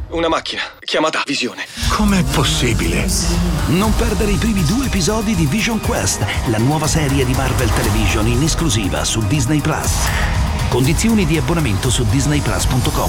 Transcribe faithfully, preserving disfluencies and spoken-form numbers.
Una macchina chiamata Visione. Com'è possibile? Non perdere i primi due episodi di Vision Quest, la nuova serie di Marvel Television in esclusiva su Disney Plus. Condizioni di abbonamento su disney plus punto com.